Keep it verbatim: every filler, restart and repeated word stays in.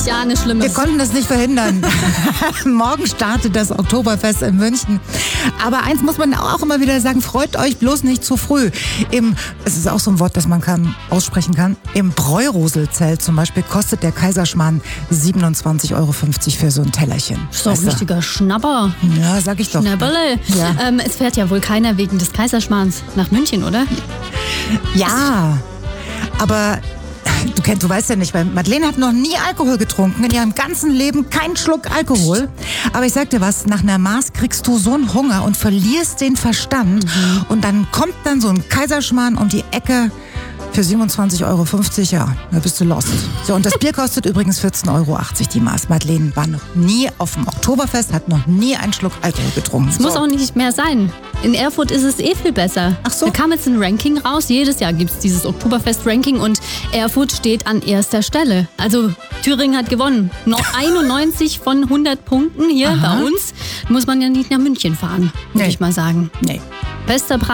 ich ahne Schlimmes. Wir konnten das nicht verhindern. Morgen startet das Oktoberfest in München. Aber eins muss man auch immer wieder sagen, freut euch bloß nicht zu früh. Im, es ist auch so ein Wort, das man kann, aussprechen kann. Im Bräuroselzelt zum Beispiel kostet der Kaiserschmarrn siebenundzwanzig Euro fünfzig für so ein Tellerchen. Das ist doch ein richtiger Schnapper. Ja, sag ich doch. Schnäpperle. Ja. Ähm, es fährt ja wohl keiner wegen des Kaiserschmarrns nach München, oder? Ja, aber du kennst, du weißt ja nicht, weil Madeleine hat noch nie Alkohol getrunken, in ihrem ganzen Leben keinen Schluck Alkohol. Aber ich sag dir was, nach einer Maß kriegst du so einen Hunger und verlierst den Verstand. Mhm. Und dann kommt dann so ein Kaiserschmarrn um die Ecke für siebenundzwanzig Euro fünfzig, ja, da bist du lost. So, und das Bier kostet übrigens vierzehn Euro achtzig die Maß. Madeleine war noch nie auf dem Oktoberfest, hat noch nie einen Schluck Alkohol getrunken. Es so. muss auch nicht mehr sein. In Erfurt ist es eh viel besser. Ach so. Da kam jetzt ein Ranking raus. Jedes Jahr gibt es dieses Oktoberfest-Ranking und Erfurt steht an erster Stelle. Also Thüringen hat gewonnen. Noch einundneunzig von hundert Punkten hier. Aha. Bei uns muss man ja nicht nach München fahren, würde nee. ich mal sagen. Nee. Bester Preis.